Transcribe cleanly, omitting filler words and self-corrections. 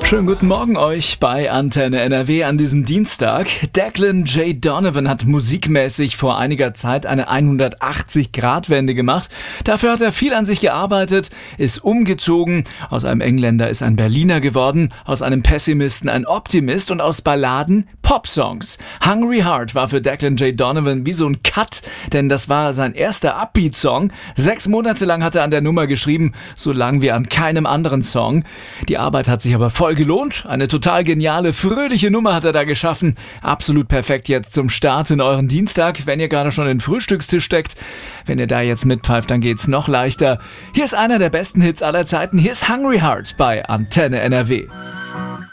Schönen guten Morgen euch bei Antenne NRW an diesem Dienstag. Declan J. Donovan hat musikmäßig vor einiger Zeit eine 180-Grad-Wende gemacht. Dafür hat er viel an sich gearbeitet, ist umgezogen. Aus einem Engländer ist ein Berliner geworden, aus einem Pessimisten ein Optimist und aus Balladen Popsongs. Hungry Heart war für Declan J. Donovan wie so ein Cut, denn das war sein erster Upbeat-Song. 6 Monate lang hat er an der Nummer geschrieben, so lang wie an keinem anderen Song. Die Arbeit hat sich aber voll gelohnt. Eine total geniale, fröhliche Nummer hat er da geschaffen. Absolut perfekt jetzt zum Start in euren Dienstag, wenn ihr gerade schon den Frühstückstisch steckt. Wenn ihr da jetzt mitpfeift, dann geht's noch leichter. Hier ist einer der besten Hits aller Zeiten. Hier ist Hungry Heart bei Antenne NRW.